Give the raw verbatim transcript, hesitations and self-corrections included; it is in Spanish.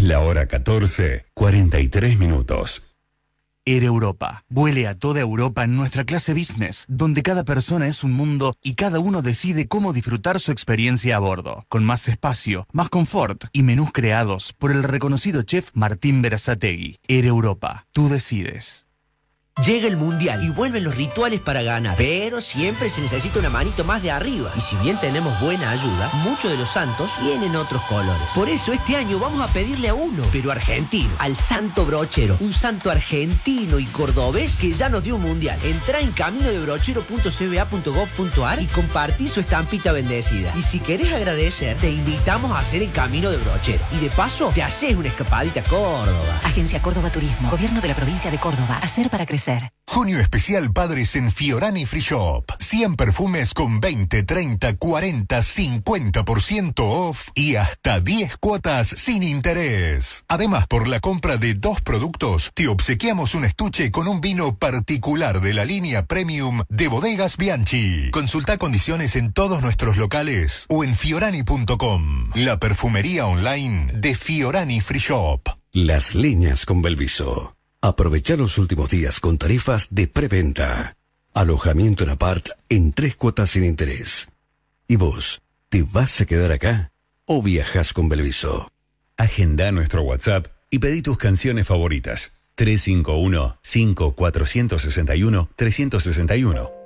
la hora catorce, cuarenta y tres minutos. Air Europa. Vuele a toda Europa en nuestra clase business, donde cada persona es un mundo y cada uno decide cómo disfrutar su experiencia a bordo, con más espacio, más confort y menús creados por el reconocido chef Martín Berazategui. Air Europa. Tú decides. Llega el Mundial y vuelven los rituales para ganar, pero siempre se necesita una manito más de arriba. Y si bien tenemos buena ayuda, muchos de los santos tienen otros colores. Por eso este año vamos a pedirle a uno, pero argentino, al Santo Brochero. Un santo argentino y cordobés que ya nos dio un Mundial. Entrá en camino de brochero punto c b a punto gov punto a r y compartí su estampita bendecida. Y si querés agradecer, te invitamos a hacer el Camino de Brochero. Y de paso, te haces una escapadita a Córdoba. Agencia Córdoba Turismo, Gobierno de la Provincia de Córdoba. Hacer para crecer. Junio especial Padres en Fiorani Free Shop. cien perfumes con veinte, treinta, cuarenta, cincuenta por ciento off y hasta diez cuotas sin interés. Además, por la compra de dos productos, te obsequiamos un estuche con un vino particular de la línea Premium de Bodegas Bianchi. Consulta condiciones en todos nuestros locales o en fiorani punto com. La perfumería online de Fiorani Free Shop. Las Leñas con Belviso. Aprovecha los últimos días con tarifas de preventa. Alojamiento en apart en tres cuotas sin interés. ¿Y vos, te vas a quedar acá o viajas con Belviso? Agenda nuestro WhatsApp y pedí tus canciones favoritas. tres cinco uno, cinco cuatro seis uno, tres seis uno.